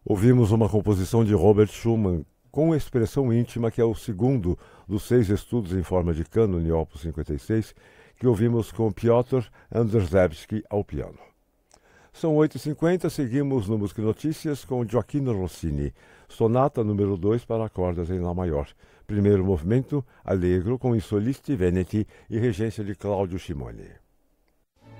Ouvimos uma composição de Robert Schumann com expressão íntima, que é o segundo dos 6 estudos em forma de cânone, Opus 56, que ouvimos com Piotr Andrzejewski ao piano. São 8h50, seguimos no Música e Notícias com Gioachino Rossini, sonata número 2 para cordas em Lá maior. Primeiro movimento, Allegro, com I Solisti Veneti e regência de Claudio Scimoni.